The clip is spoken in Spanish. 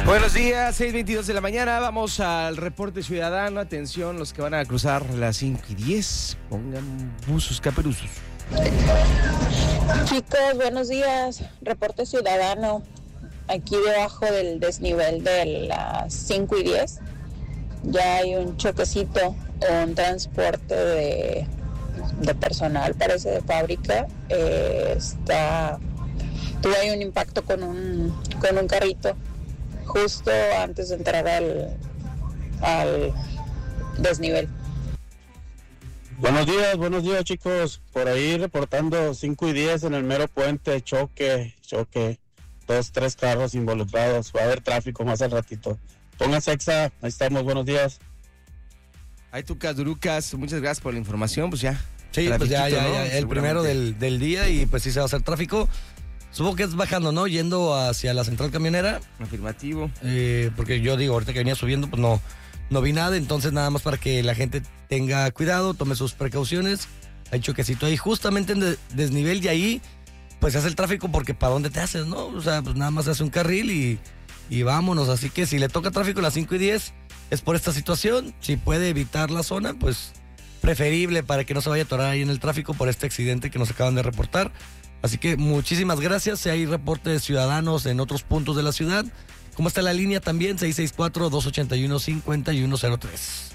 Buenos días, 6:22 de la mañana, vamos al reporte ciudadano. Atención, los que van a cruzar las 5:10, pongan buzos caperuzos. Chicos, buenos días, reporte ciudadano. Aquí debajo del desnivel de las 5:10 ya hay un choquecito, un transporte de personal, parece de fábrica. Tuve ahí un impacto con un carrito justo antes de entrar al desnivel. Buenos días chicos, por ahí reportando 5:10 en el mero puente, choque, 2-3 carros involucrados, va a haber tráfico más al ratito. Pónganse exa, ahí estamos, buenos días. Ahí Tucas, Durucas, muchas gracias por la información, pues ya. Sí, pues ya, el primero del día y pues sí se va a hacer tráfico. Supongo que es bajando, ¿no? Yendo hacia la central camionera. Afirmativo. Porque yo digo, ahorita que venía subiendo, pues no vi nada, entonces nada más para que la gente tenga cuidado, tome sus precauciones. Hay choquecito ahí, justamente en desnivel, y ahí pues se hace el tráfico porque ¿para dónde te haces, no? O sea, pues nada más se hace un carril y vámonos. Así que si le toca tráfico a las 5:10 es por esta situación. Si puede evitar la zona, pues preferible para que no se vaya a atorar ahí en el tráfico por este accidente que nos acaban de reportar. Así que muchísimas gracias. Si hay reportes de ciudadanos en otros puntos de la ciudad, ¿cómo está la línea también? 664-281-5103.